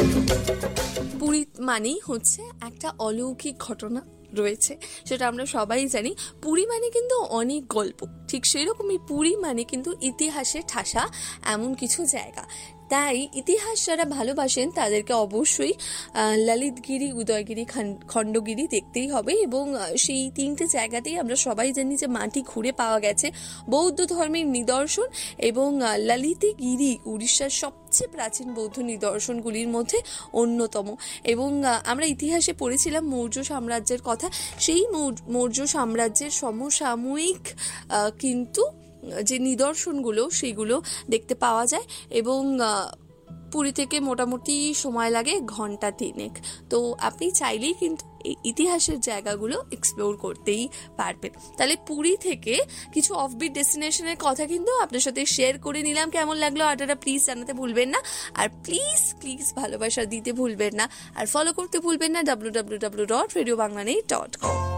পুরী মানেই হচ্ছে একটা অলৌকিক ঘটনা রয়েছে, সেটা আমরা সবাই জানি। পুরী মানে কিন্তু অনেক গল্প, ঠিক সেরকমই পুরী মানে কিন্তু ইতিহাসে ঠাসা এমন কিছু জায়গা। তাই ইতিহাস যারা ভালোবাসেন তাদেরকে অবশ্যই ললিতগিরি, উদয়গিরি, খণ্ডগিরি দেখতেই হবে। এবং সেই তিনটে জায়গাতেই আমরা সবাই জানি যে মাটি খুঁড়ে পাওয়া গেছে বৌদ্ধ ধর্মের নিদর্শন। এবং ললিতগিরি উড়িষ্যার সবচেয়ে প্রাচীন বৌদ্ধ নিদর্শনগুলির মধ্যে অন্যতম। এবং আমরা ইতিহাসে পড়েছিলাম মৌর্য সাম্রাজ্যের কথা। সেই মৌর্য সাম্রাজ্যের সমসাময়িক কিন্তু যে নিদর্শনগুলো সেগুলো দেখতে পাওয়া যায়। এবং পুরী থেকে মোটামুটি সময় লাগে ঘন্টা 3 তো আপনি চাইলেই কিন্তু এই ইতিহাসের জায়গাগুলো এক্সপ্লোর করতেই পারবেন। তাহলে পুরী থেকে কিছু অফবিট ডেস্টিনেশনের কথা কিন্তু আপনার সাথে শেয়ার করে নিলাম। কেমন লাগলো আড্ডাটা প্লিজ জানাতে ভুলবেন না। আর প্লিজ ভালোবাসা দিতে ভুলবেন না। আর ফলো করতে ভুলবেন না www.radiobanglanet.com।